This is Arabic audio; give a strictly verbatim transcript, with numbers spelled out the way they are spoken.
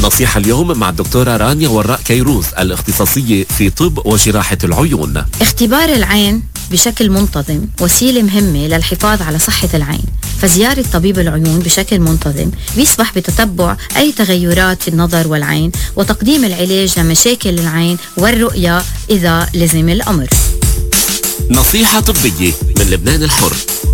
النصيحة اليوم مع الدكتورة رانيا وراء كيروز، الاختصاصية في طب وجراحة العيون. اختبار العين بشكل منتظم وسيلة مهمة للحفاظ على صحة العين، فزيارة طبيب العيون بشكل منتظم بيسمح بتتبع أي تغيرات في النظر والعين وتقديم العلاج لمشاكل العين والرؤية إذا لزم الأمر. نصيحة طبية من لبنان الحر.